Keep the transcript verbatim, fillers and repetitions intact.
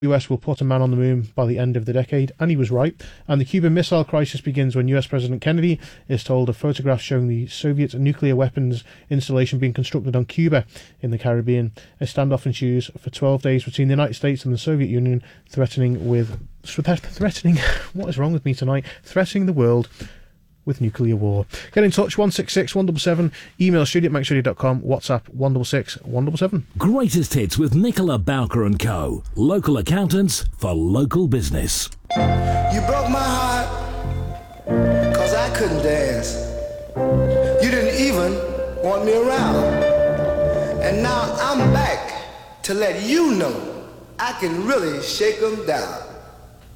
U S will put a man on the moon by the end of the decade, and he was right. And the Cuban Missile Crisis begins when U S President Kennedy is told of photographs showing the Soviet nuclear weapons installation being constructed on Cuba in the Caribbean. A standoff ensues for twelve days between the United States and the Soviet Union, threatening with threatening what is wrong with me tonight? Threatening the world with nuclear war. Get in touch, one six six, one seven seven, email studio at max radio dot com, WhatsApp one six six, one seven seven. Greatest hits with Nicola Bowker and Co. Local accountants for local business. You broke my heart, cause I couldn't dance. You didn't even want me around. And now I'm back to let you know I can really shake 'em down.